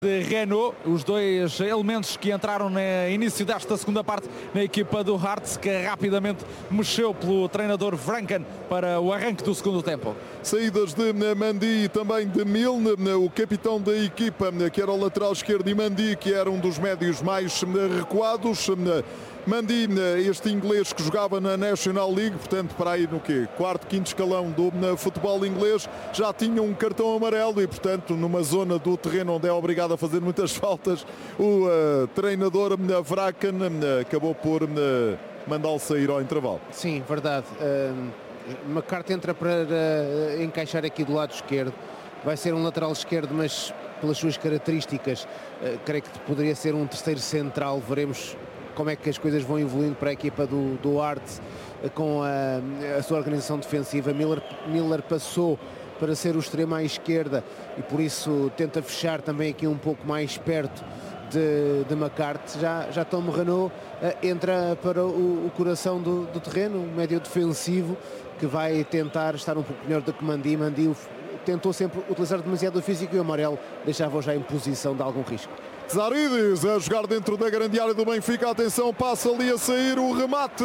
de Renault, os dois elementos que entraram no início desta segunda parte na equipa do Hearts, que rapidamente mexeu pelo treinador Franken para o arranque do segundo tempo. Saídas de Mendy e também de Milne, o capitão da equipa, que era o lateral esquerdo, e Mendy, que era um dos médios mais recuados. Mendy, este inglês que jogava na National League, portanto para aí no quê? Quarto, quinto escalão do futebol inglês, já tinha um cartão amarelo e portanto numa zona do terreno onde é obrigado a fazer muitas faltas, o treinador Franken acabou por mandá-lo sair ao intervalo. Sim, verdade. McCarthy entra para encaixar aqui do lado esquerdo. Vai ser um lateral esquerdo, mas pelas suas características, creio que poderia ser um terceiro central. Veremos como é que as coisas vão evoluindo para a equipa do Hearts com a sua organização defensiva. Miller passou para ser o extremo à esquerda e por isso tenta fechar também aqui um pouco mais perto de McCarthy. Já Tom Renault entra para o coração do terreno, um médio defensivo que vai tentar estar um pouco melhor do que Mendy. Mendy tentou sempre utilizar demasiado o físico e o amarelo deixava-o já em posição de algum risco. Zarides a jogar dentro da grande área do Benfica. Atenção, passa ali a sair o remate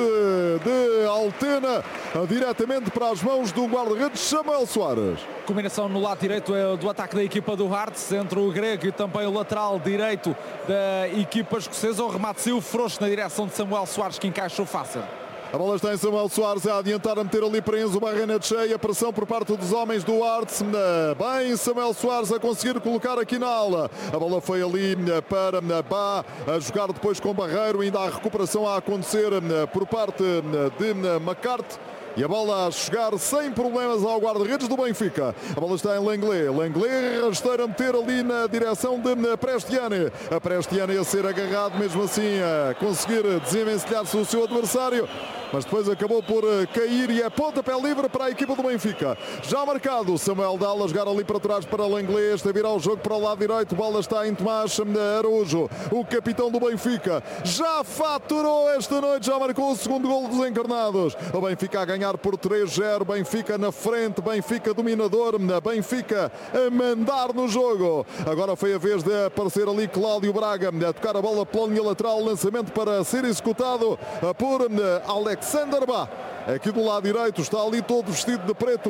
de Altena diretamente para as mãos do guarda-redes Samuel Soares. Combinação no lado direito do ataque da equipa do Hearts, entre o grego e também o lateral direito da equipa escocesa. O remate saiu frouxo na direção de Samuel Soares, que encaixou fácil. A bola está em Samuel Soares a adiantar, a meter ali para Enzo Barrenetxea. Pressão por parte dos homens do Hearts. Bem, Samuel Soares a conseguir colocar aqui na ala. A bola foi ali para Bá, a jogar depois com Barreiro. Ainda há recuperação a acontecer por parte de McCarthy. E a bola a chegar sem problemas ao guarda-redes do Benfica. A bola está em Lenglet. Lenglet rasteira a meter ali na direção de Prestiani. A Prestiani a ser agarrado, mesmo assim a conseguir desenvencilhar-se o seu adversário. Mas depois acabou por cair e é pontapé livre para a equipa do Benfica. Já marcado, Samuel Dal a jogar ali para trás para Lenglet. Está a virar o jogo para o lado direito. A bola está em Tomás Araújo, o capitão do Benfica. Já faturou esta noite, já marcou o segundo golo dos encarnados. O Benfica a ganhar por 3-0, Benfica na frente, Benfica dominador, Benfica a mandar no jogo. Agora foi a vez de aparecer ali Cláudio Braga, a tocar a bola pela linha lateral, lançamento para ser executado por Alexander Bá. Aqui do lado direito está ali todo vestido de preto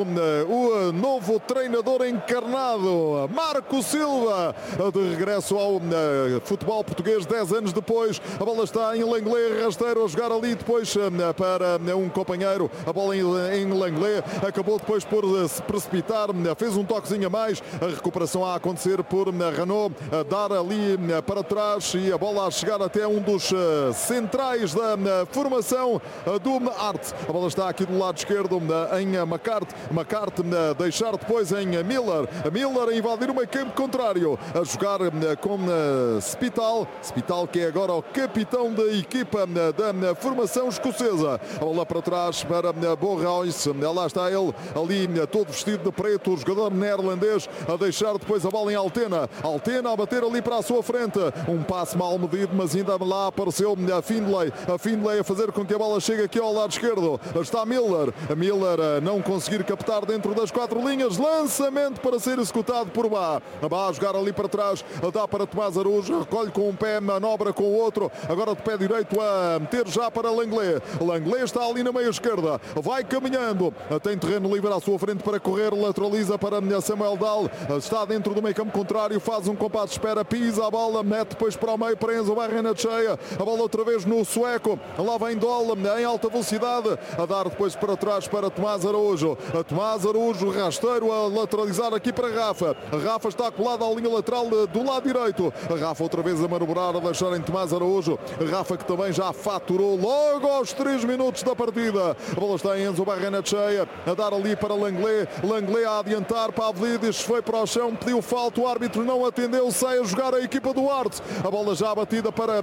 o novo treinador encarnado, Marco Silva, de regresso ao futebol português 10 anos depois. A bola está em Lenglet, rasteiro a jogar ali depois para um companheiro. A bola em Lenglet acabou depois por se precipitar, fez um toquezinho a mais. A recuperação a acontecer por Renault, a dar ali para trás e a bola a chegar até um dos centrais da formação do Hearts. A bola está aqui do lado esquerdo em McCarthy deixar depois em Miller a invadir o meio campo contrário, a jogar com Spital que é agora o capitão da equipa da formação escocesa. A bola para trás para Borraus, lá está ele ali todo vestido de preto, o jogador neerlandês, a deixar depois a bola em Altena a bater ali para a sua frente, um passe mal medido, mas ainda lá apareceu a Findlay a fazer com que a bola chegue aqui ao lado esquerdo. Está Miller a não conseguir captar dentro das quatro linhas, lançamento para ser executado por Bá a jogar ali para trás, dá para Tomás Araújo, recolhe com um pé, manobra com o outro, agora de pé direito a meter já para Lenglet está ali na meia esquerda, vai caminhando, tem terreno livre à sua frente para correr, lateraliza para Samuel Dal, está dentro do meio campo contrário, faz um compasso de espera, pisa a bola, mete depois para o meio, para Enzo Barrenetxea, a bola outra vez no sueco, lá vem Doll em alta velocidade, a dar depois para trás para Tomás Araújo, rasteiro a lateralizar aqui para Rafa está colado à linha lateral do lado direito, Rafa outra vez a manobrar, a deixar em Tomás Araújo, Rafa que também já faturou logo aos 3 minutos da partida. A bola está em Enzo Barrenetxea, a dar ali para Lenglet a adiantar, Pavlidis foi para o chão, pediu falta, o árbitro não atendeu, sai a jogar a equipa do Hearts, a bola já batida para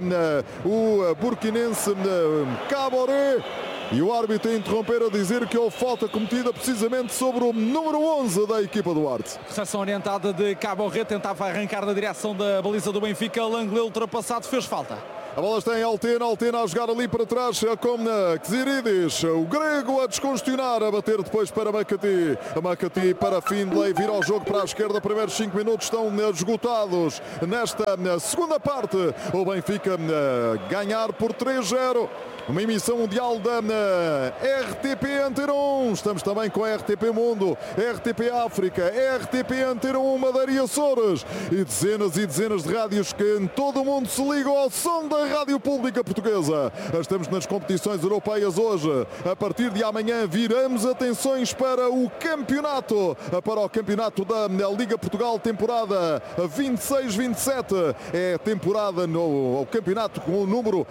o burkinense Caboré. E o árbitro a interromper, a dizer que houve falta cometida precisamente sobre o número 11 da equipa do Hearts. Recepção orientada de Caboré, tentava arrancar da direção da baliza do Benfica, Lenglet ultrapassado, fez falta. A bola está em Altena a jogar ali para trás com Xiridis, o grego a descongestionar, a bater depois para Makati. A Makati para Findlay, vira o jogo para a esquerda. Primeiros 5 minutos estão esgotados nesta segunda parte. O Benfica ganhar por 3-0. Uma emissão mundial da RTP Antena 1. Estamos também com a RTP Mundo, RTP África, RTP Antena 1 Madeira e Açores e dezenas de rádios que em todo o mundo se ligam ao som da Rádio Pública Portuguesa. Estamos nas competições europeias hoje. A partir de amanhã viramos atenções para o campeonato da Liga Portugal, temporada 26-27. É temporada no campeonato com o número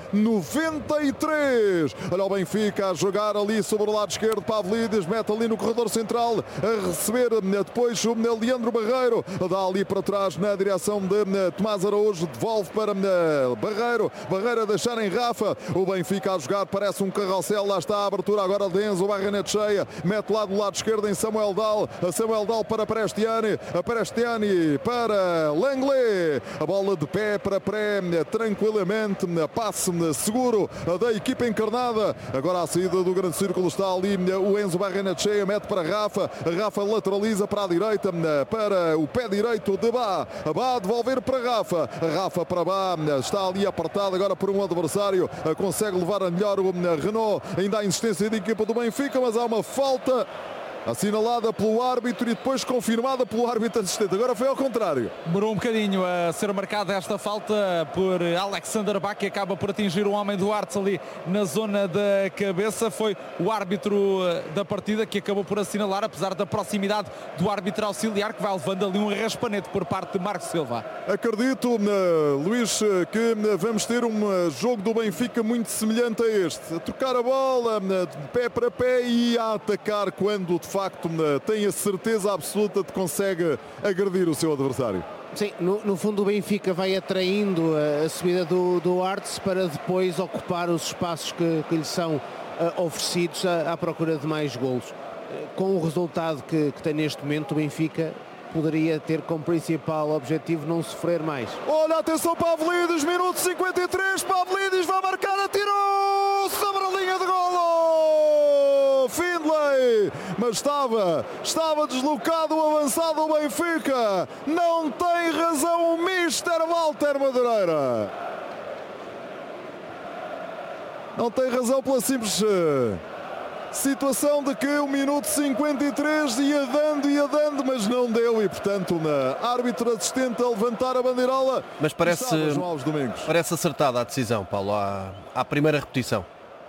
93. Olha o Benfica a jogar ali sobre o lado esquerdo. Pavlidis mete ali no corredor central a receber depois o Leandro Barreiro. Dá ali para trás na direção de Tomás Araújo. Devolve para Barreiro a deixar em Rafa. O Benfica a jogar, parece um carrossel. Lá está a abertura agora de Enzo, barra cheia. Mete lá do lado esquerdo em Samuel Dal. Samuel Dal para Prestiani. Prestiani para Langley. A bola de pé para Pré, tranquilamente. Passe seguro da equipa encarnada. Agora a saída do grande círculo está ali o Enzo Barrenetxea, mete para Rafa. Rafa lateraliza para a direita, para o pé direito de Bá. Bá a devolver para Rafa. Rafa para Bá, está ali apertado agora por um adversário. Consegue levar a melhor o Renault. Ainda há insistência da equipa do Benfica, mas há uma falta assinalada pelo árbitro e depois confirmada pelo árbitro assistente. Agora foi ao contrário. Demorou um bocadinho a ser marcada esta falta por Alexander Bá, que acaba por atingir o homem do Arts ali na zona da cabeça. Foi o árbitro da partida que acabou por assinalar, apesar da proximidade do árbitro auxiliar, que vai levando ali um raspanete por parte de Marco Silva. Acredito, Luís, que vamos ter um jogo do Benfica muito semelhante a este. A trocar a bola de pé para pé e a atacar quando de facto tem a certeza absoluta de que consegue agredir o seu adversário. Sim, no fundo o Benfica vai atraindo a subida do Arts para depois ocupar os espaços que lhe são oferecidos à procura de mais golos. Com o resultado que tem neste momento, o Benfica poderia ter como principal objetivo não sofrer mais. Olha, atenção, Pavlidis, minuto 53, Pavlidis vai marcar, atirou sobre a linha de golo! Findlay, mas estava deslocado o avançado do Benfica. Não tem razão o Mister Walter Madureira. Não tem razão pela simples situação de que o minuto 53 ia dando, mas não deu e, portanto, árbitro assistente a levantar a bandeirola. Mas parece acertada a decisão, Paulo, à primeira repetição.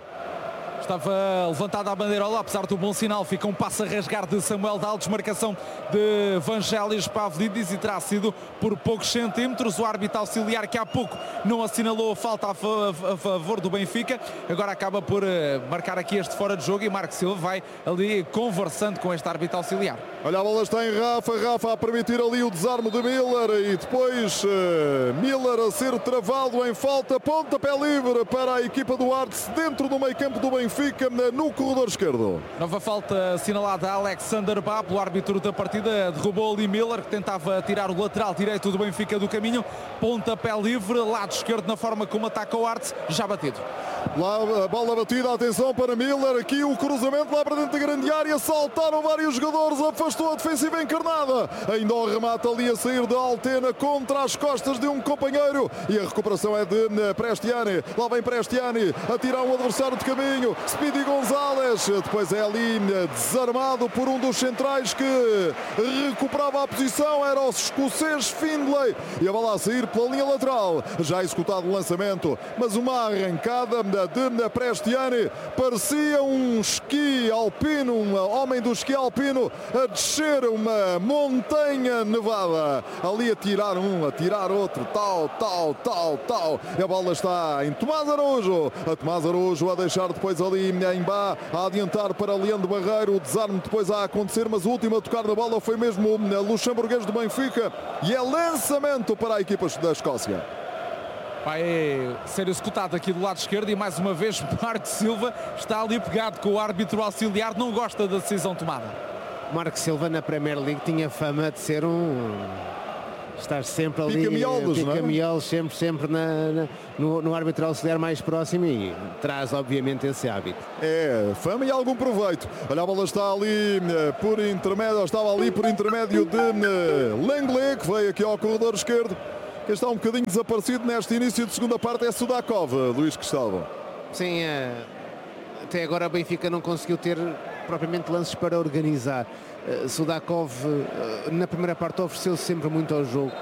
Estava levantada a bandeirola, apesar do bom sinal, fica um passo a rasgar de Samuel Dal, desmarcação de Vangelis Pavlidis e terá sido por poucos centímetros. O árbitro auxiliar, que há pouco não assinalou a falta a favor do Benfica, agora acaba por marcar aqui este fora de jogo e Marco Silva vai ali conversando com este árbitro auxiliar. Olha, a bola está em Rafa a permitir ali o desarme de Miller e depois Miller a ser travado em falta, pontapé livre para a equipa do Arts dentro do meio campo do Benfica, no corredor esquerdo. Nova falta assinalada a Alexander Bá, o árbitro da partida derrubou ali Miller, que tentava tirar o lateral direito do Benfica do caminho. Pontapé livre, lado esquerdo, na forma como ataca o Arts, já batido. Lá a bola batida, atenção para Miller, aqui o cruzamento lá para dentro da grande área, saltaram vários jogadores, afastou a defensiva encarnada, ainda o remate ali a sair de Altena contra as costas de um companheiro e a recuperação é de Prestiani. Lá vem Prestiani a tirar um adversário de caminho, Speedy Gonzalez, depois é ali desarmado por um dos centrais que recuperava a posição, era o escocês Findlay, e a bola a sair pela linha lateral, já executado o lançamento, mas uma arrancada de Prestiani, parecia um esqui alpino, um homem do esqui alpino a descer uma montanha nevada, ali a tirar um, a tirar outro, tal, e a bola está em Tomás Araújo, a deixar depois ali em Bá, a adiantar para Leandro Barreiro, o desarme depois a acontecer, mas o último a tocar na bola foi mesmo o luxemburguês do Benfica e é lançamento para a equipa da Escócia. Vai ser executado aqui do lado esquerdo e mais uma vez Marco Silva está ali pegado com o árbitro auxiliar, não gosta da decisão tomada. Marco Silva na Premier League tinha fama de ser um Estar sempre ali, pica-miolos, sempre no árbitro auxiliar mais próximo, e traz obviamente esse hábito. É, fama e algum proveito. Olha, a bola está ali por intermédio, estava ali por intermédio de Lenglet, que veio aqui ao corredor esquerdo. Que está um bocadinho desaparecido neste início de segunda parte é Sudakov, Luís Cristóvão. Sim, até agora a Benfica não conseguiu ter propriamente lances para organizar. Sudakov na primeira parte ofereceu sempre muito ao jogo,